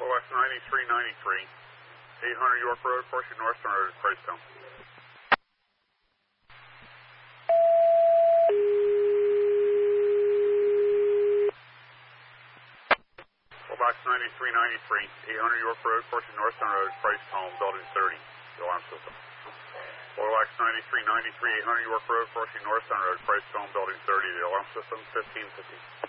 OX 9393, 800 York Road, Portion North Road, Pricetown. OX 9393, 800 York Road, Portion North Road, Pricetown, Building 30, the alarm system. OX 9393, 800 York Road, Portion North Road, Pricetown, Building 30, the alarm system, 1550.